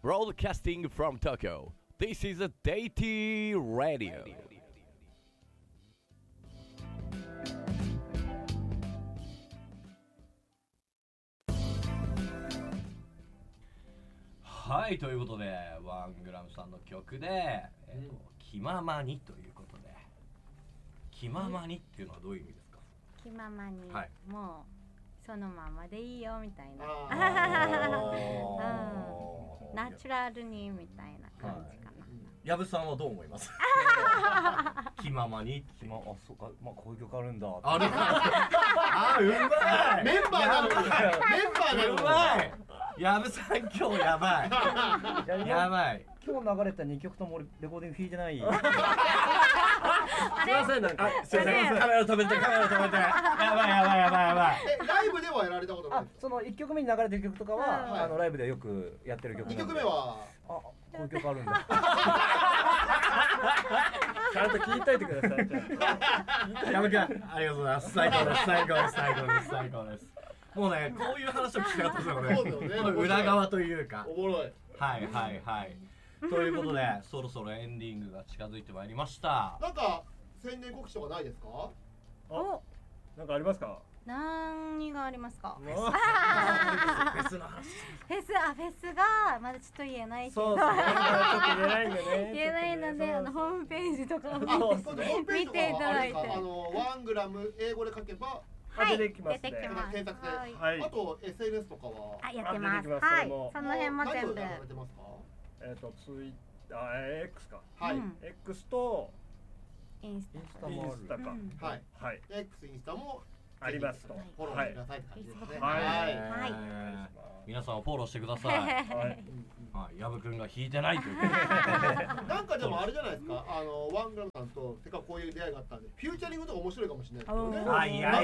Broadcasting from Tokyo. This is a Deity Radio. はい、ということでワングラムさんの曲で、気ままにということで、気ままにっていうのはどういう意味ですか？ 気ままに、はい、もうそのままでいいよみたいな、ナチュラルにみたいな感じかな。 矢部さんはどう思います？気ままに。 そうか、まあこういう曲あるんだ。 ある。あ、うまい。 メンバーなのか。メンバーなのか。 矢部さん今日やばい。やばい。 今日流れた2曲ともレコーディング弾いてない。 すいません、なんかすいません、カメラ止めて。やばい。 ライブではやられたことないですか？ その1曲目に流れてる曲とかはライブでよくやってる曲。 2曲目はこういう曲あるんだ。 ちゃんと聞いといてください。 矢部君、ありがとうございます。最高です。もうね、こういう話を聞きたかったですよね。この裏側というか。 おもろい。 はい。ということで、そろそろエンディングが近づいてまいりました。 なんか宣伝告知とかないですか？ なんかありますか？ 何がありますか？ フェスの話。 フェスがまだちょっと言えないけど。 そう、ちょっと言えないんでね。 言えないので、ホームページとかを見ていただいて。 ワングラム英語で書けば。 はい、 出てきますね。 検索で。あと SNS とかは。 やってます。はい、その辺も全部。 何をやられてますか？ X か。 はい。 X とインスタもあるか。 はい。X、インスタもありますと。 フォローしてくださいって感じですね。 はい。 皆さんフォローしてください。はい。矢部くんが弾いてないという。 なんかでもあれじゃないですか。ワングラムさんとせっかくこういう出会いがあったんで、フューチャリングとか面白いかもしれないですよね。 いや。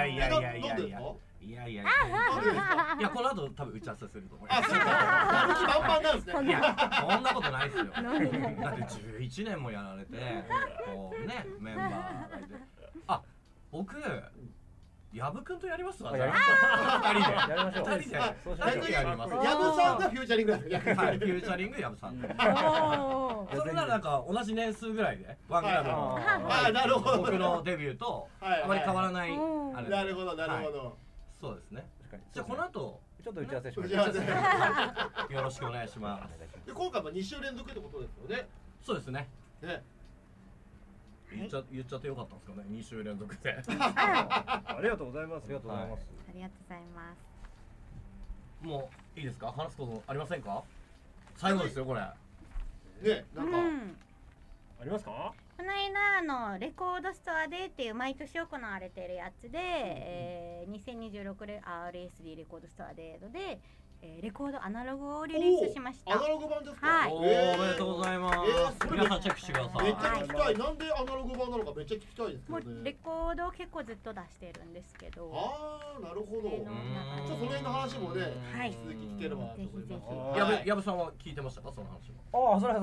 いや、この後多分打ち合わせすると思います。 やる気満々なんですね。 いや、そんなことないですよ。だって11年もやられて、こうね、メンバーがいて。僕矢部くんとやりますわ。2人でやりましょう。 2人でやります。 矢部さんがフューチャリングです。 はい、フューチャリング矢部さん。それならなんか同じ年数ぐらいでワングラムのなるほど。 僕のデビューとあまり変わらないあれ。 なるほど。 そうですね。じゃあこの後ちょっと打ち合わせしましょう。よろしくお願いします。 今回も2週連続ってことですよね。 そうですね。 ね。 言っちゃってよかったんですかね、2週連続で。 ありがとうございます。 ありがとうございます。 もういいですか？話すことありませんか？最後ですよこれ。 ね、なんかありますか？ この間レコードストアでっていう毎年行われているやつで、2026 RSD レコードストアでレコードアナログをリリースしました。 アナログ版ですか？ はい。 おめでとうございます。皆さんチェックしてください。 めっちゃ聞きたい。なんでアナログ版なのかめっちゃ聞きたいですけどね。 もうレコードを結構ずっと出してるんですけど。 なるほど。じゃあその辺の話もね、引き続き聞ければと思います。 矢部さんは聞いてましたか、その話も？ それは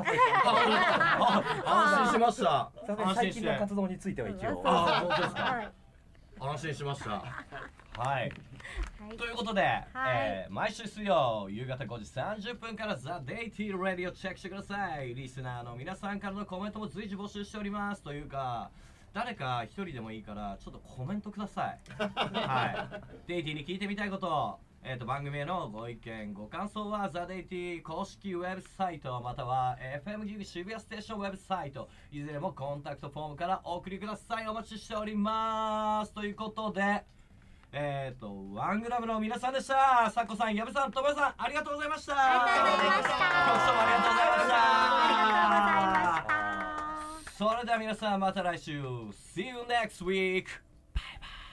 安心しました。 最近の活動については一応。 本当ですか？安心しました。はい。ということで、毎週水曜夕方5時30分からザ・デイティー・ラディオチェックしてください。リスナーの皆さんからのコメントも随時募集しております。というか、誰か一人でもいいからちょっとコメントください。はい。デイティーに聞いてみたいこと、番組へのご意見ご感想はザ・デイティー公式ウェブサイトまたは FM ギグ渋谷ステーションウェブサイトいずれもコンタクトフォームからお送りください。お待ちしております。ということでワングラムの皆さんでした。さっこさん、矢部さん、ともやさん、ありがとうございました。 ありがとうございました。 今日もありがとうございました。 ありがとうございました。 それでは皆さん、また来週 See you next week.